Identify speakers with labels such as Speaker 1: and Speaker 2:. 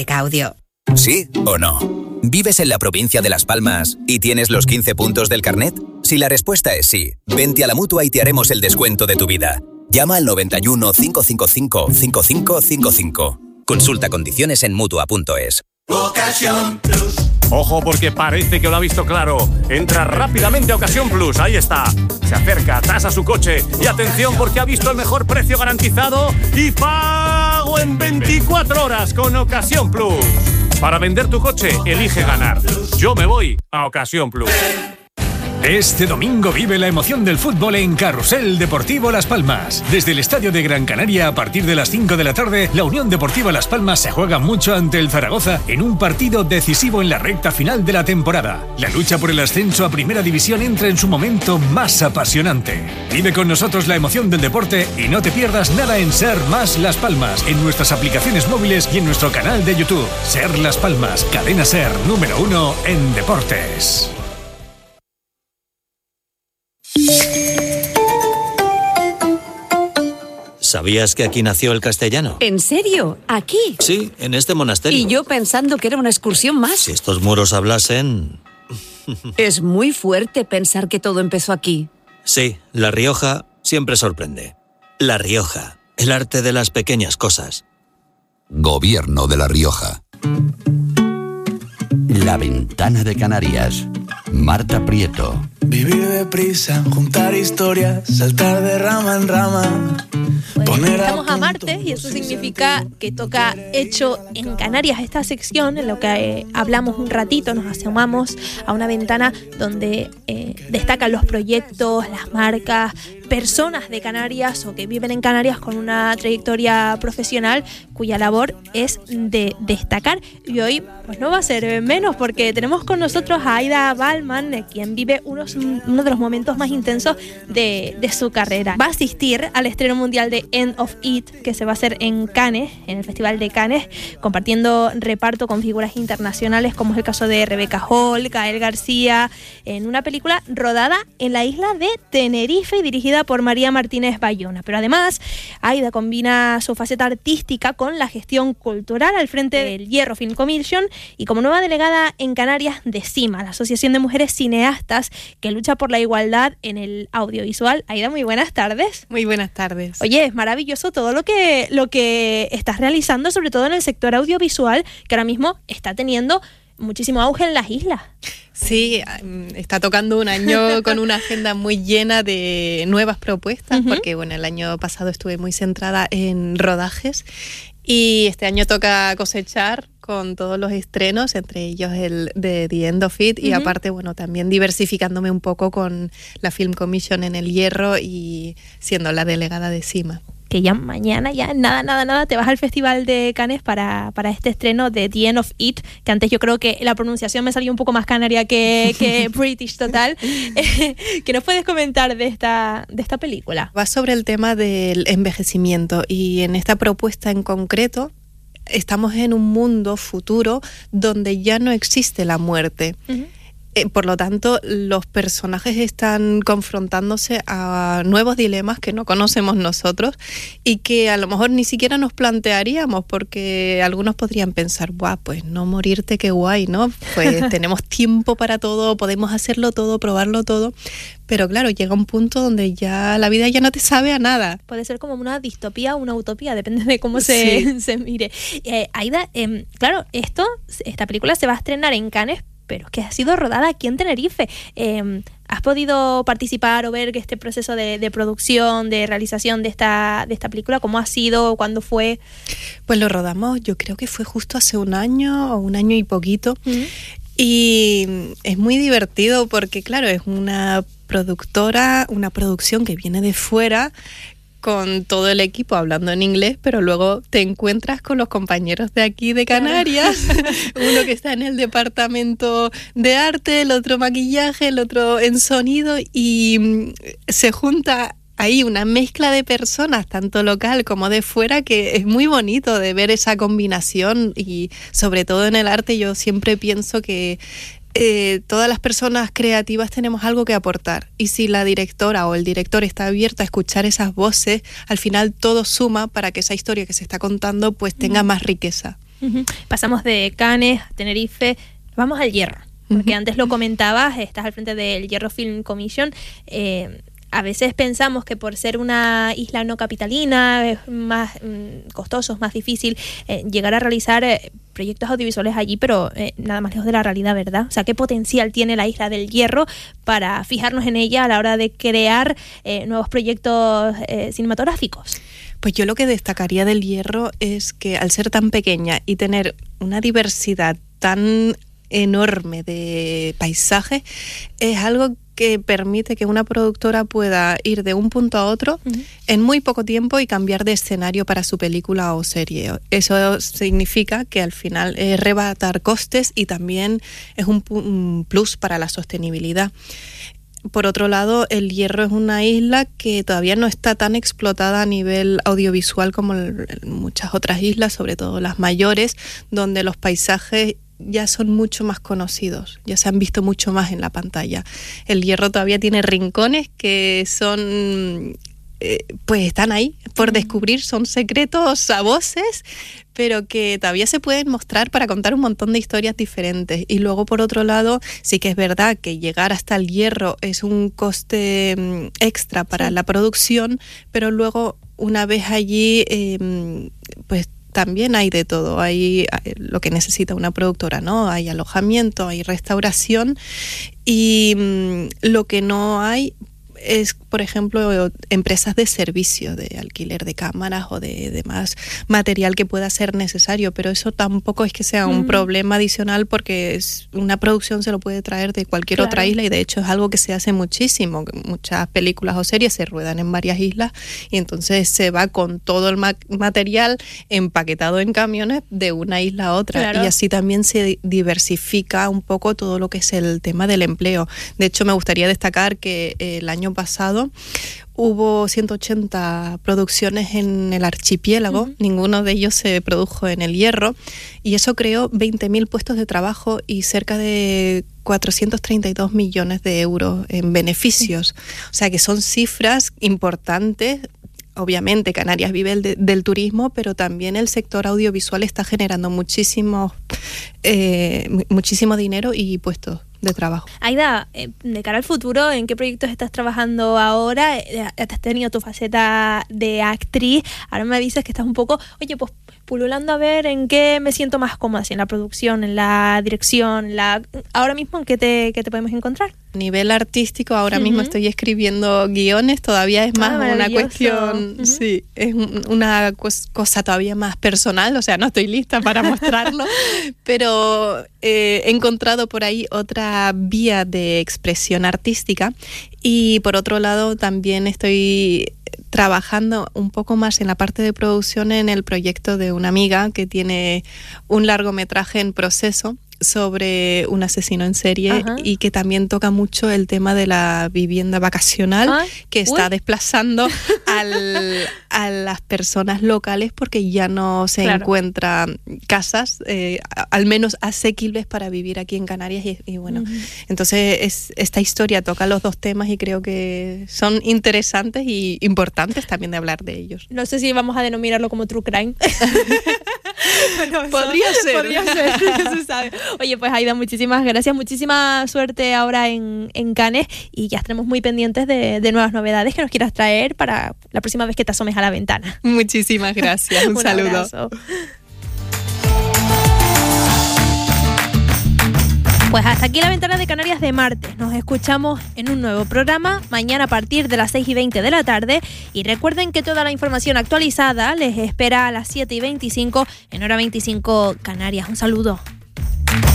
Speaker 1: Automática Audio.
Speaker 2: ¿Sí o no? ¿Vives en la provincia de Las Palmas y tienes los 15 puntos del carnet? Si la respuesta es sí, vente a la Mutua y te haremos el descuento de tu vida. Llama al 91 555 5555. Consulta condiciones en Mutua.es.
Speaker 3: Ocasión Plus.
Speaker 4: Ojo, porque parece que lo ha visto claro. Entra rápidamente a Ocasión Plus, ahí está. Se acerca, tasa su coche y atención porque ha visto el mejor precio garantizado y pago en 24 horas con Ocasión Plus. Para vender tu coche, elige ganar. Yo me voy a Ocasión Plus.
Speaker 5: Este domingo vive la emoción del fútbol en Carrusel Deportivo Las Palmas. Desde el Estadio de Gran Canaria, a partir de las 5 de la tarde, la Unión Deportiva Las Palmas se juega mucho ante el Zaragoza en un partido decisivo en la recta final de la temporada. La lucha por el ascenso a Primera División entra en su momento más apasionante. Vive con nosotros la emoción del deporte y no te pierdas nada en Ser Más Las Palmas, en nuestras aplicaciones móviles y en nuestro canal de YouTube. Ser Las Palmas, cadena Ser número 1 en deportes.
Speaker 6: ¿Sabías que aquí nació el castellano?
Speaker 1: ¿En serio? ¿Aquí?
Speaker 6: Sí, en este monasterio.
Speaker 1: Y yo pensando que era una excursión más.
Speaker 6: Si estos muros hablasen...
Speaker 1: Es muy fuerte pensar que todo empezó aquí.
Speaker 6: Sí, La Rioja siempre sorprende. La Rioja, el arte de las pequeñas cosas.
Speaker 7: Gobierno de La Rioja. La Ventana de Canarias. Marta Prieto.
Speaker 8: Vivir deprisa, juntar historias, saltar de rama en rama.
Speaker 9: Estamos a martes y eso significa que toca Hecho en Canarias, esta sección en la que hablamos un ratito, nos asomamos a una ventana donde destacan los proyectos, las marcas, personas de Canarias o que viven en Canarias con una trayectoria profesional cuya labor es de destacar. Y hoy pues no va a ser menos porque tenemos con nosotros a Aida Ballman, quien vive uno de los momentos más intensos de su carrera. Va a asistir al estreno mundial de End of It, que se va a hacer en Cannes, en el Festival de Cannes, compartiendo reparto con figuras internacionales como es el caso de Rebecca Hall, Gael García, en una película rodada en la isla de Tenerife y dirigida por María Martínez Bayona. Pero además, Aida combina su faceta artística con la gestión cultural al frente del Hierro Film Commission y como nueva delegada en Canarias de CIMA, la Asociación de Mujeres Cineastas que lucha por la igualdad en el audiovisual. Aida, muy buenas tardes.
Speaker 10: Muy buenas tardes.
Speaker 9: Oye, es maravilloso todo lo que estás realizando, sobre todo en el sector audiovisual, que ahora mismo está teniendo muchísimo auge en las islas.
Speaker 10: Sí, está tocando un año con una agenda muy llena de nuevas propuestas, porque bueno, el año pasado estuve muy centrada en rodajes y este año toca cosechar con todos los estrenos, entre ellos el de The End of It, y aparte, bueno, también diversificándome un poco con la Film Commission en el Hierro y siendo la delegada de CIMA.
Speaker 9: Que ya mañana, ya nada, te vas al Festival de Cannes para este estreno de The End of It, que antes yo creo que la pronunciación me salió un poco más canaria que British total. ¿Qué nos puedes comentar de esta película?
Speaker 10: Va sobre el tema del envejecimiento y en esta propuesta en concreto estamos en un mundo futuro donde ya no existe la muerte. Por lo tanto, los personajes están confrontándose a nuevos dilemas que no conocemos nosotros y que a lo mejor ni siquiera nos plantearíamos, porque algunos podrían pensar, ¡buah, pues no morirte, qué guay!, ¿no? Pues tenemos tiempo para todo, podemos hacerlo todo, probarlo todo. Pero claro, llega un punto donde ya la vida ya no te sabe a nada.
Speaker 9: Puede ser como una distopía o una utopía, depende de cómo se mire. Aida, claro, esta película se va a estrenar en Cannes, pero que ha sido rodada aquí en Tenerife. ¿Has podido participar o ver que este proceso de producción, de realización de esta película, cómo ha sido, cuándo fue?
Speaker 10: Pues lo rodamos, yo creo que fue justo hace un año o un año y poquito. Y es muy divertido porque, claro, es una producción que viene de fuera, con todo el equipo hablando en inglés, pero luego te encuentras con los compañeros de aquí de Canarias, uno que está en el departamento de arte, el otro maquillaje, el otro en sonido, y se junta ahí una mezcla de personas, tanto local como de fuera, que es muy bonito de ver esa combinación. Y sobre todo en el arte yo siempre pienso que todas las personas creativas tenemos algo que aportar, y si la directora o el director está abierto a escuchar esas voces, al final todo suma para que esa historia que se está contando pues tenga más riqueza.
Speaker 9: Pasamos de Cannes a Tenerife, vamos al Hierro, porque antes lo comentabas, estás al frente del Hierro Film Commission. A veces pensamos que por ser una isla no capitalina es más costoso, es más difícil llegar a realizar proyectos audiovisuales allí, pero nada más lejos de la realidad, ¿verdad? O sea, ¿qué potencial tiene la Isla del Hierro para fijarnos en ella a la hora de crear nuevos proyectos cinematográficos?
Speaker 10: Pues yo lo que destacaría del Hierro es que al ser tan pequeña y tener una diversidad tan enorme de paisajes, es algo que permite que una productora pueda ir de un punto a otro en muy poco tiempo y cambiar de escenario para su película o serie. Eso significa que al final es rebatar costes y también es un plus para la sostenibilidad. Por otro lado, el Hierro es una isla que todavía no está tan explotada a nivel audiovisual como muchas otras islas, sobre todo las mayores, donde los paisajes ya son mucho más conocidos, ya se han visto mucho más en la pantalla. El Hierro todavía tiene rincones que son, pues están ahí por descubrir, son secretos a voces, pero que todavía se pueden mostrar para contar un montón de historias diferentes. Y luego, por otro lado, sí que es verdad que llegar hasta el Hierro es un coste extra para la producción, pero luego, una vez allí, pues también hay de todo, hay lo que necesita una productora, ¿no? Hay alojamiento, hay restauración y lo que no hay es, por ejemplo, empresas de servicio, de alquiler de cámaras o de demás material que pueda ser necesario, pero eso tampoco es que sea un problema adicional porque una producción se lo puede traer de cualquier otra isla y de hecho es algo que se hace muchísimo. Muchas películas o series se ruedan en varias islas y entonces se va con todo el material empaquetado en camiones de una isla a otra y así también se diversifica un poco todo lo que es el tema del empleo. De hecho, me gustaría destacar que el año pasado hubo 180 producciones en el archipiélago, ninguno de ellos se produjo en el Hierro y eso creó 20.000 puestos de trabajo y cerca de 432 millones de euros en beneficios. O sea que son cifras importantes. Obviamente Canarias vive del turismo, pero también el sector audiovisual está generando muchísimo dinero y puestos de trabajo.
Speaker 9: Aida, de cara al futuro, ¿en qué proyectos estás trabajando ahora? Has tenido tu faceta de actriz, ahora me dices que estás un poco, pues pululando a ver en qué me siento más cómoda, si en la producción, en la dirección, ahora mismo en qué te podemos encontrar.
Speaker 10: A nivel artístico, ahora mismo estoy escribiendo guiones, todavía es más una cuestión, sí, es una cosa todavía más personal, o sea, no estoy lista para mostrarlo, pero he encontrado por ahí otra vía de expresión artística y por otro lado también estoy trabajando un poco más en la parte de producción en el proyecto de una amiga que tiene un largometraje en proceso sobre un asesino en serie y que también toca mucho el tema de la vivienda vacacional que está desplazando a las personas locales porque ya no se encuentran casas al menos asequibles para vivir aquí en Canarias y bueno, entonces esta historia toca los dos temas y creo que son interesantes y importantes también de hablar de ellos.
Speaker 9: No sé si vamos a denominarlo como true crime.
Speaker 10: Bueno, podría ser,
Speaker 9: se sabe. Oye, pues Aida, muchísimas gracias, muchísima suerte ahora en Cannes y ya estaremos muy pendientes de nuevas novedades que nos quieras traer para la próxima vez que te asomes a la ventana.
Speaker 10: Muchísimas gracias, un saludo.
Speaker 9: Abrazo. Pues hasta aquí la ventana de Canarias de martes. Nos escuchamos en un nuevo programa mañana a partir de las 6:20 de la tarde. Y recuerden que toda la información actualizada les espera a las 7:25 en hora 25 Canarias. Un saludo.